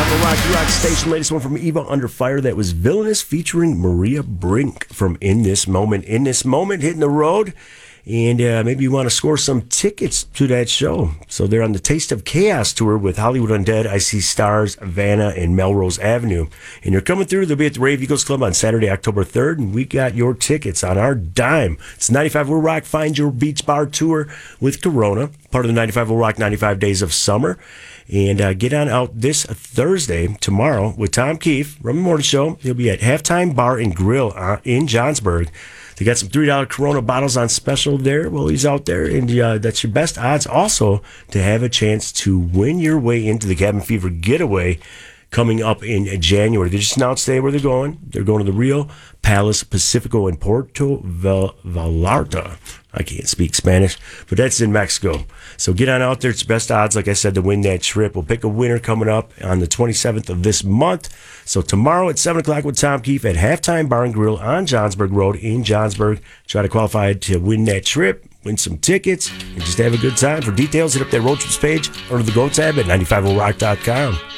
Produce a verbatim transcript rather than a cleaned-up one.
ninety-five Rock, the Rock Station. Latest one from Eva Under Fire. That was Villainous featuring Maria Brink from In This Moment. In This Moment, hitting the road. And uh, maybe you want to score some tickets to that show. So they're on the Taste of Chaos tour with Hollywood Undead, I See Stars, Vanna, and Melrose Avenue. And you're coming through. They'll be at the Rave Eagles Club on Saturday, October third. And we got your tickets on our dime. It's ninety-five Will Rock Find Your Beach Bar Tour with Corona, part of the ninety-five Will Rock ninety-five Days of Summer. And uh, get on out this Thursday, tomorrow, with Tom Keefe from the Morning Show. He'll be at Halftime Bar and Grill uh, in Johnsburg. They got some three dollar Corona bottles on special there. Well, he's out there, and uh, that's your best odds also to have a chance to win your way into the Cabin Fever Getaway coming up in January. They just announced today where they're going. They're going to the Rio Palace Pacifico in Puerto Vallarta. I can't speak Spanish, but that's in Mexico. So get on out there. It's best odds, like I said, to win that trip. We'll pick a winner coming up on the twenty-seventh of this month. So tomorrow at seven o'clock with Tom Keefe at Halftime Bar and Grill on Johnsburg Road in Johnsburg. Try to qualify to win that trip, win some tickets, and just have a good time. For details, hit up that road trips page under the Go tab at ninety-five will rock dot com.